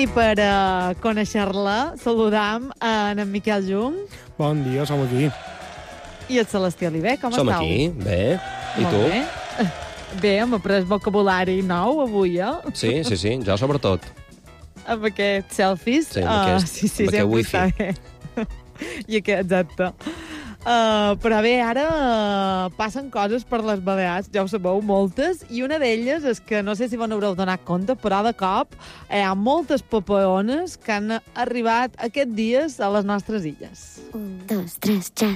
I per conèixer-la, saludam en Miquel Jung Bon dia, som aquí. i el Celestí Oliver. Com Som estàu? aquí, bé. I Molt tu? Bé. Bé, hem après vocabulari nou avui, Sí, jo sobretot. Amb aquests selfies. Sí, amb aquest- sí, amb aquest sempre wifi. està bé. I aquest, exacte. Però bé, ara passen coses per les Balears, ja ho sabeu, moltes, i una d'elles és que, no sé si vos n'haureu donat compte, però de cop hi ha moltes papaones que han arribat aquests dies a les nostres illes. 1, 2, 3, ja.